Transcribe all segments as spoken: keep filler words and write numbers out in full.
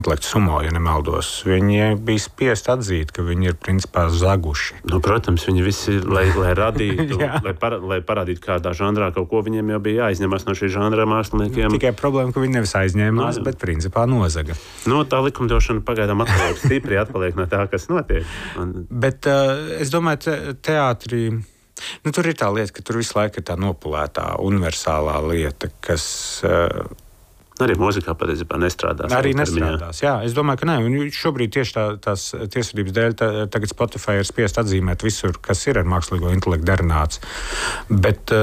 sumo, ja nemaldos, viņi bija spiest atzīt, ka viņi ir principā zaguši. Nu, protams, viņi visi, lai, lai radītu, lai, para, lai parādītu kādā žanrā kaut ko, viņiem jau bija jāizņemas no šī žanra māksliniekiem. Tikai problēma, ka viņi nevis aizņēmās, no, bet principā nozaga. No, tā likumdošana pagaidām atpaliek, stipri atpaliek no tā, kas notiek. Un... Bet uh, es domāju, te, teātrī, nu, tur ir tā lieta, ka tur visu laiku ir tā nopulētā, universālā lieta, kas... Uh, Arī mūzikā patiesībā nestrādās. Arī nestrādās, jā. Es domāju, ka nē. Un šobrīd tieši tā, tās tiesvedības dēļ tā, tagad Spotify ir spiest atzīmēt visur, kas ir ar mākslīgo intelektu darināts. Bet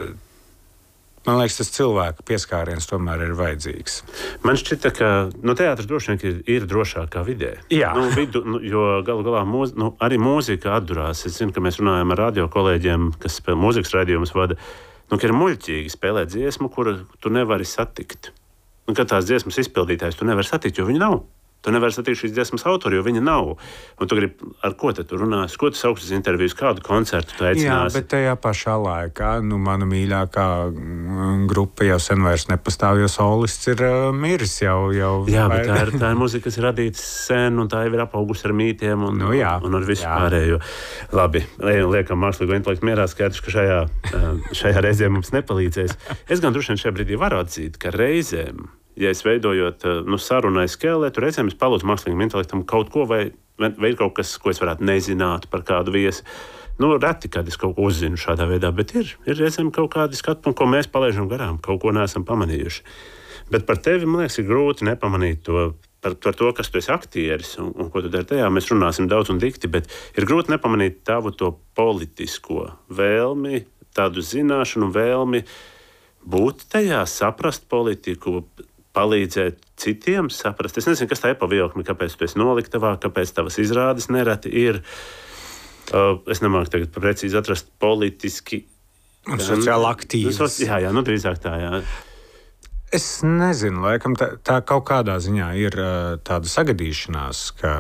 man liekas, tas cilvēka pieskāriens tomēr ir vajadzīgs. Man šķita, ka nu, teātris droši vien ir, ir drošākā vidē. Jā. Nu, vidu, nu, jo galu galā mūz, nu, arī mūzika atdurās. Es zinu, ka mēs runājam ar radio kolēģiem, kas spēl mūzikas raidījumus vada, nu, ka ir muļķīgi spēlēt dziesmu, kuru tu nevari satikt. Un, kad tās dziesmas izpildītājs tu nevari satikt, jo viņi nav. Tu nevari satikt šīs dziesmas autoru, jo viņi nav. Un tu gribi, ar ko te tu runās, ko tu sauks uz intervijas, kādu koncertu tu aicinās. Jā, bet tajā pašā laikā, nu, mana mīļākā grupa jau sen vairs nepastāv, jo solists ir uh, miris jau. jau jā, vai... bet tā ir, tā ir muzika, kas ir radīta sen, un tā jau ir apaugusi ar mītiem un, nu, jā, un ar visu jā. pārējo. Labi, liekam mākslīgo intelektu mierā, skaidrs, ka šajā, šajā reizē mums nepalīdzēs. Es gan droši vien šajā brīdī varu atzīt, ka reizēm, ja es veidojot nu, sarunai skeletu, reizēm es palūdzu mākslīgam intelektam kaut ko, vai, vai ir kaut kas, ko es varētu nezināt par kādu viesi. Nu, reti, kad es kaut ko uzzinu šādā veidā, bet ir, ir reizēm kaut kādi skatu punkti, ko mēs palaižam garām, kaut ko neesam pamanījuši. Bet par tevi, man liekas, ir grūti nepamanīt to, par, par to, kas tu esi aktieris un, un ko tu dari tajā. Mēs runāsim daudz un dikti, bet ir grūti nepamanīt tavu to politisko vēlmi, tādu zināšanu vēlmi būt tajā, saprast politiku, palīdzēt citiem saprast. Es nezinu, kas tā ir pa vilkmi, kāpēc tu esi noliktavā, kāpēc tavas izrādes nereti ir. Uh, es nemāku tagad precīzi atrast politiski. Un sociāli aktīvas. Jā, jā, nu drīzāk tā, jā. Es nezinu, laikam tā, tā kaut kādā ziņā ir uh, tāda sagadīšanās, ka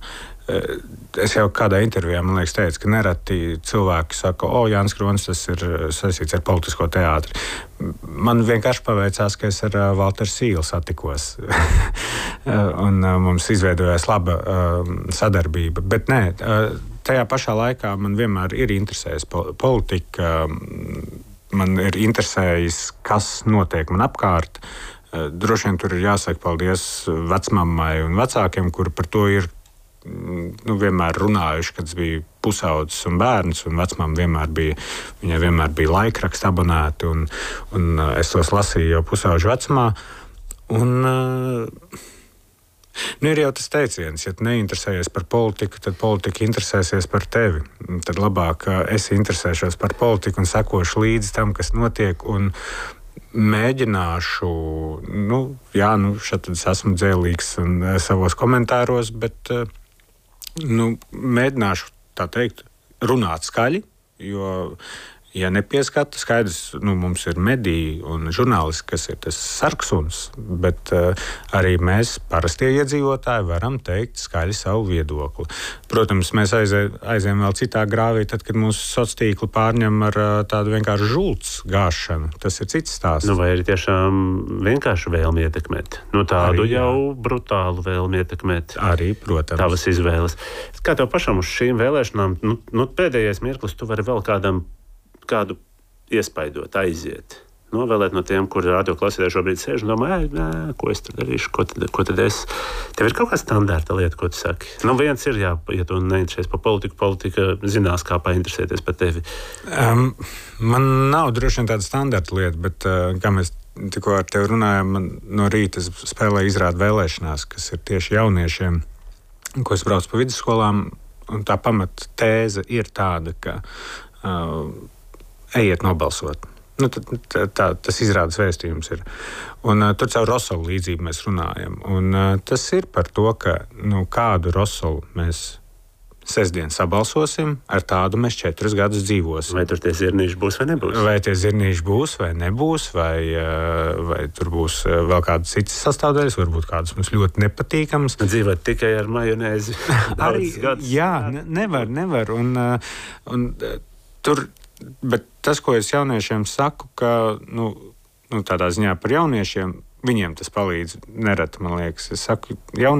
es jau kādā intervijā, man liekas, teicu, ka nereti cilvēki saka, o, Jānis Kronis, tas ir saistīts ar politisko teātri. Man vienkārši paveicās, ka es ar uh, Valteru Sīlu satikos. Un uh, mums izveidojās laba uh, sadarbība. Bet nē, uh, tajā pašā laikā man vienmēr ir interesējis politika. Man ir interesējis, kas notiek man apkārt. Uh, droši vien tur ir jāsaka paldies vecmammai un vecākiem, kuri par to ir nu, vienmēr runājuši, kad es biju pusaudzis un bērns, un vecmāma vienmēr bija, viņai vienmēr bija laikraksti abonēti, un, un es tos lasīju jau pusauģu vecumā. Un, nu, ir jau tas teiciens, ja tu neinteresējies par politiku, tad politika interesēsies par tevi. Tad labāk es interesēšos par politiku un sekošu līdzi tam, kas notiek, un mēģināšu, nu, jā, nu, šeit es esmu dzēlīgs un savos komentāros, bet nu, mēģināšu, tā teikt, runāt skaļi, jo, ja nepieskata, skaidrs, nu, mums ir mediji un žurnālisti, kas ir tas sarksuns, bet uh, arī mēs, parastie iedzīvotāji, varam teikt skaļi savu viedokli. Protams, mēs aizie, aizējam vēl citā grāvī, tad, kad mūsu sociālo tīklu pārņem ar uh, tādu vienkārši žults gāšanu. Tas ir cits stāsts. Nu, vai arī tiešām vienkārši vēlmi ietekmēt? Nu, tādu arī, jau brutālu vēlmi ietekmēt. Arī, protams. Tavas izvēles. Kā tev pašam uz šīm vēlēšanām, nu, nu pēdējais mirklis, tu vari vēl kādam kādu iespaidot, aiziet. Novēlēt no tiem, kuri radio klausītāji šobrīd sēž un domā, nē, ko es tad darīšu, ko tad, ko tad es... Tev ir kaut kā standarta lieta, ko tu saki? Nu, viens ir, jā, ja tu neinteresēs par politiku, politika zinās, kā painteresēties par tevi. Um, man nav droši vien tāda standarta lieta, bet, uh, kā mēs tikko ar tevi runājām, man no rīta spēlēju izrādu vēlēšanās, kas ir tieši jauniešiem, ko es braucu pa vidusskolām, un tā pamata tēze ir tāda, ka uh, ejiet nobalsot. Nu, tā, tā, tā, tas izrādes vēstījums ir. Un, uh, tur caur Rosolu līdzību mēs runājam. Un, uh, tas ir par to, ka nu, kādu Rosolu mēs sestdien sabalsosim, ar tādu mēs četrus gadus dzīvosim. Vai tur tie zirnīši būs vai nebūs? Vai tie zirnīši būs vai nebūs, vai, uh, vai tur būs uh, vēl kādas citas sastāvdaļas, varbūt kādas mums ļoti nepatīkamas. Dzīvot tikai ar majonēzi. Arī, jā, ne, nevar, nevar. Un, uh, un, uh, tur Bet tas, ko es jauniešiem saku, ka nu, nu, tādā ziņā par jauniešiem, viņiem tas palīdz nereti, man liekas. Es saku, jauni